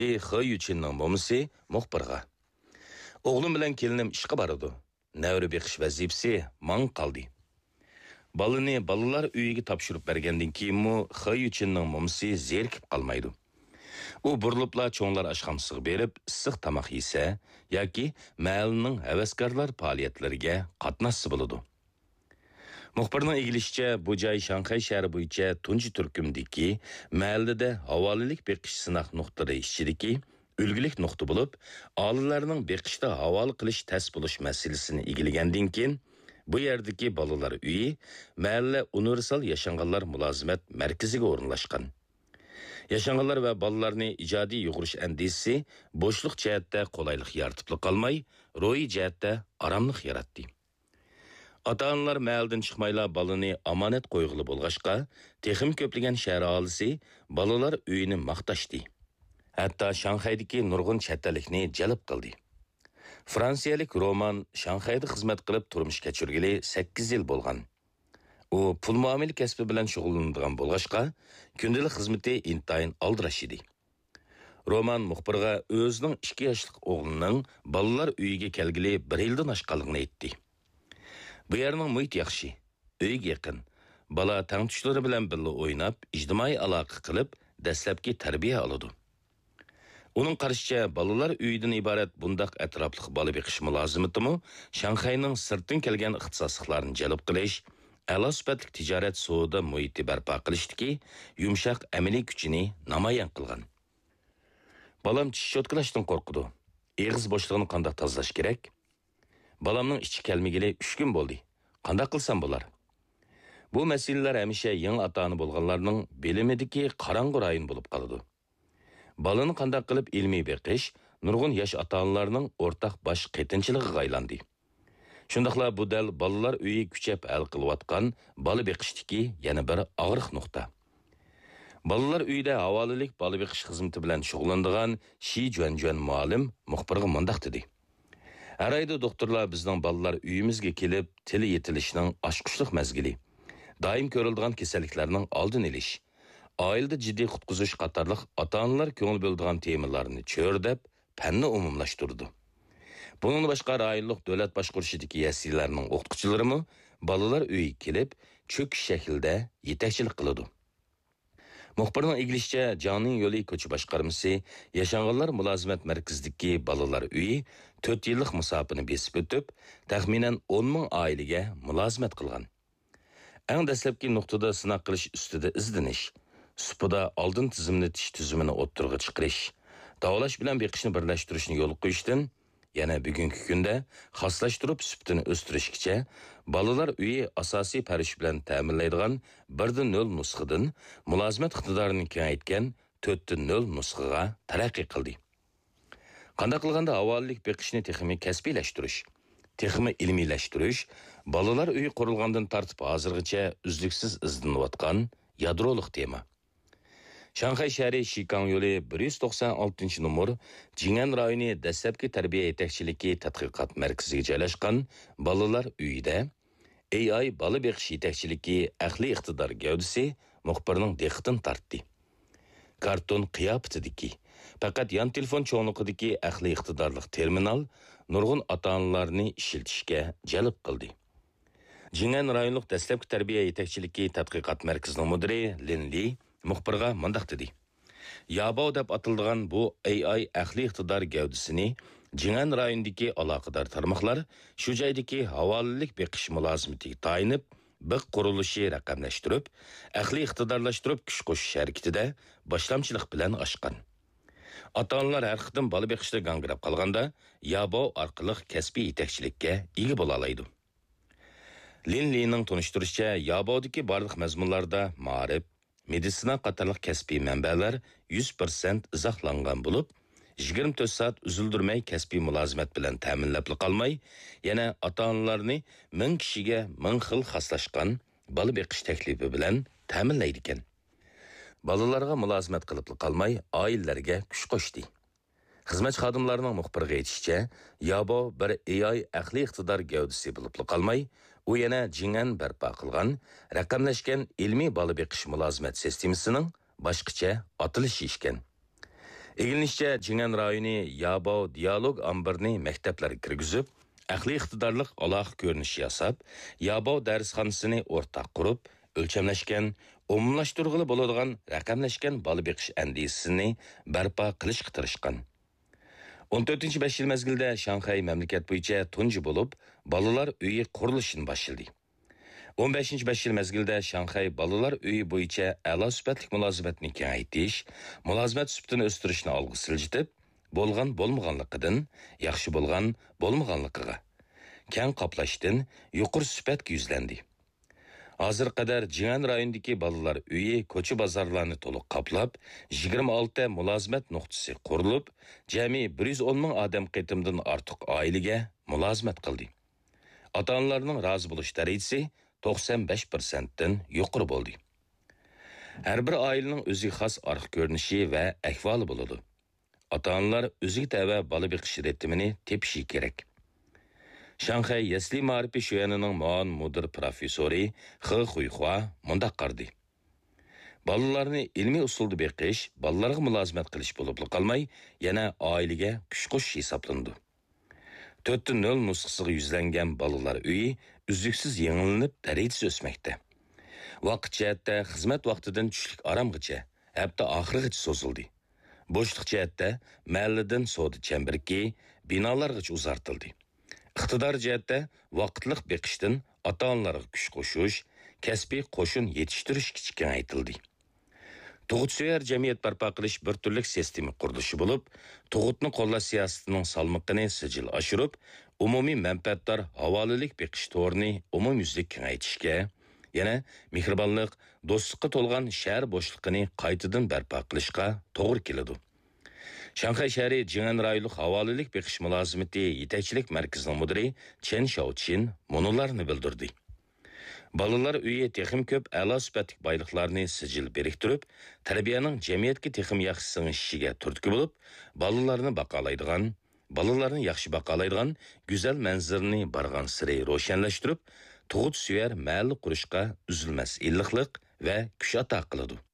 Xi Yuchinning momisi muxbirga. O'g'lim bilan kelinim ishga boradi. Navri beqish vazifasi mang qoldi. Balani balalar uyiga topshirib bergandan keyinmi Xi Yuchinning momisi zerikib qolmaydi. U burilibla cho'nglar ashxonasiga berib, issiq tamoq yesa yoki mahallining havaskorlar faoliyatlariga qatnashsa bo'ladi. Muxbirning egilishicha, bu joy Shanxay shahri bo'yicha tunji turkumdagi mahallada havolilik beqish sinoq nuqtalari ichidagi ulgulik nuqta bo'lib, olimlarning beqishda havol qilish tas bo'lish masalasini egilagandan keyin bu yerdagi bolalar uyi mahalla universal yashanganlar mulozimat markaziga o'rinlashgan. Yashanganlar va bolalarni ijodiy yug'urish andisi bo'shliq jihatda qulaylik yaratib qolmay, ro'yi jihatda oromlik yaratdi. Ota-onalar mahaldan chiqmayla balani amonat qo'yg'ili bo'lg'ashqa, texim ko'plagan shahar aholisi balalar uyini maqtashdi. Hatto Shanxaydagi nurg'un chetlikni jalb qildi. Fransiyalik Roman Shanxayda xizmat qilib turmush kechirgili 8 yil bo'lgan. U pul muomala kasbi bilan shug'ullanadigan bo'lg'ashqa, kundalik xizmati intayin aldirash edi. Roman muxbirga o'zining 2 yoshlik o'g'lining balalar uyiga kelgili 1 yildan oshganligini aytdi. Bu yerning muhit yaxshi, uyga yaqin. Bala tangtushlari bilan birga o'ynab, ijtimoiy aloqa qilib, dastlabki tarbiya oladi. Uning qarashicha, balalar uyidan iborat bundaq atrofli bola beqish mulozimatimi Shanxayning sirtdan kelgan ixtisosliklarni jalb qilish, a'lo sifatli tijorat savdo muhiti barpo qilishdagi yumshoq amaliy kuchini namoyon qilgan. Balam tish cho'tkalashdan qo'rqidi. Eg'iz bo'shlig'ini qanday tozalash kerak? Balamning ichi kelmagili 3 kun bo'ldi. Qanday qilsam bo'lar? Bu masalalar hamisha yangi ota-ona bo'lganlarning bilimidagi qorong'u rayon bo'lib qoladi. Balani qanday qilib ilmiy beqish nurg'un yosh ota-onalarning o'rtaq bosh qetinchiligiga aylandi. Shundaqla bu dal balalar uyi kuchab hal qilayotgan bola beqishdagi yana bir og'riq nuqta. Balalar uyida havolilik bola beqish xizmati bilan shug'ullanadigan Shi Juanjuan muallim muxbirga mundaq dedi. Har oyda doktorlar bizning balalar uyimizga kelib, tili yetilishning oshqushliq mazgili, doim ko'riladigan kasalliklarning oldini olish, oilada jiddiy qutqizish qatorliq ota-onalar ko'ngil bo'ladigan temalarni cho'rdab, fanni umumlashtirdi. Bunun boshqa rayonlik davlat boshqarishidagi yasirlarning o'qituvchilarimi balalar uyiga kelib, cho'kish shaklida yetakchilik qiladi. Muxbirning egilishicha, Joning yo'li ko'cha boshqarmasi Yashanganlar mulozimat markazidagi balalar uyi 4 yillik musofani besib o'tib, taxminan 10 ming oilaga mulozimat qilgan. Eng dastlabki nuqtada sinoq qilish ustida izdinish, supida oldin tizimlatish tizimini o'ttirg'i chiqarish, davolash bilan beqishni birlashtirishni yo'l qo'yishdan yana bugungi kunda xoslashtirib suptini o'stirishgacha balalar uyi asosiy parish bilan ta'minlaydigan 1.0 nusxadan mulozimat iqtidorini kengaytgan 4.0 nusxaga taraqqiy qildi. Qanday qilganda avvallik beqishni texmi kasbiylashtirish, texmi ilmiylashtirish balalar uyi qurilgandan tartib hozirgacha uzluksiz izlanayotgan yadroliq tema. Shanxay shahri Shikang yo'li 196-numur Jingan rayoni dastlabki tarbiya yetakchiligi tadqiqot markaziga joylashgan balalar uyida AI bola beqish yetakchiligi aqliy iqtidor gavdasi muxbirning diqqatini tortdi. Karton qiyofatidagi, faqat yon telefon cho'nlig'idagi aqliy iqtidorlik terminal nurg'un ota-onalarni ishlatishga jalb qildi. Jingan rayonlik dastlabki tarbiya yetakchiligi tadqiqot markazining mudiri Lin Li muxbirga mundaq dedi. Yabo deb atilgan bu AI aqliy iqtidor gavdasini Jingan rayonidagi aloqador tarmoqlar shu joydagi havolilik beqish mulozimatiga tayinib, bir qurilishi raqamlashtirib, aqliy iqtidorlashtirib kuch qo'shish harakatida boshlamchilik bilan oshgan. Ota-onalar har qitim bola beqishda gangrab qolganda, Yabo orqali kasbiy yetakchilikka ega bo'la oladi. Lin Lining tunishtirishicha, Yabodagi barliq mazmunlarda ma'rif, meditsina qatorliq kasbiy manbalar 100% izohlangan bo'lib, 24 soat uzildirmay kasbiy mulozimat bilan ta'minlab qolmay, yana ota-onalarni 1000 kishiga 1000 xil xoslashgan bola beqish taklifi bilan ta'minlaydi ekan. Balalarga mulozimat qilib qolmay, oilalarga kuch qo'shdi. Xizmat xodimlarining muxbirga aytishicha, Yabo bir AI aqliy iqtidor gavdasi bo'lib qolmay, u yana Jingan barpo qilgan raqamlashgan ilmiy bola beqish mulozimat sistemasining boshqacha otilishi ishkan. Egilinishçe Jingen rayoni Yabao dialog ambirini maktablarga kirgizib, aqliy iqtidorlik aloqa ko'rinishi yasab, Yabao darsxonasini o'rtaq qurib, o'lchamlashgan, umumlashtirg'ili bo'ladigan raqamlashgan bola beqish andisini barpo qilishga tirishgan. 14-5 yil mezgilda Shanxay mamlakat bo'yicha tunji bo'lib, bolalar uyi qurilishini boshladi. 15-5 yil mezgilda Shanxay bolalar uyi bo'yicha a'lo sifatli mulozimatni kengaytirish, mulozimat sifatini o'stirishni olg'a siljitib, bo'lgan bo'lmaganligidan, yaxshi bo'lgan bo'lmaganligiga, keng qoplashdan yuqori sifatga yuzlandi. Hozir qadar Jinan rayonidagi bolalar uyi ko'cha bozorlarni to'liq qoplab, 26 mulozimat nuqtasi qurilib, jami 110 ming odam qitimdan ortiq oilaga mulozimat qildi. Ota-onalarning rozi bo'lish darajasi 95%dan yuqori bo'ldi. Har bir oilaning o'ziga xos orqa ko'rinishi va ahvoli bo'ladi. Ota-onalar o'ziga tava bola beqish ritmini tepishi kerak. Shanxay Yasli Ma'rifi Şuyanining muavin mudir professori He Huihua mundaq qardi. Bolalarni ilmiy usulda beqish, bolalarga mulozimat qilish bo'lib qolmay, yana oilaga kuch qo'shish hisoblandi. 4.0 nusxasiga yuzlangan bolalar uyi uzluksiz yangilanib, darajasi o'smoqda. Vaqt jihatda xizmat vaqtidan tushlik oromgacha, hatto oxirigacha so'zildi. Bo'shliq jihatda mahalladan so'di chambirki, binolargacha uzartildi. Iqtidor jihatda vaqtliq beqishdan ota-onalarga kuch qo'shish, kasbiy qo'shin yetishtirish kengaytirildi. Tug'ut jamiyat barpo qilish bir turlik sistema qurilishi bo'lib, tug'utni qo'llash siyosatining salmoqini sijil oshirib, umumiy manfaatdor havolilik beqish to'rini umumyuzlik kengaytishga, yana mehribonlik, do'stlikqa to'lgan shahar bo'shliqini qaytadan barpo qilishga to'g'ri keladi. Shanxay shahri Jinan rayonlik havolilik beqish mulozimati yetakchilik markazining mudiri Chen Shaoqin munolarni bildirdi. Balalar uyi texim ko'p a'lo sifatli boyliqlarni sijil biriktirib, tarbiyaning jamiyatga texim yaxshi sing'ishiga turtki bo'lib, balalarni yaxshi baqalaydigan go'zal manzarni bargan siri ro'shanlashtirib, tug'ut suyar mahalla qurishga uzilmas illiqlik va kuch ato qiladi.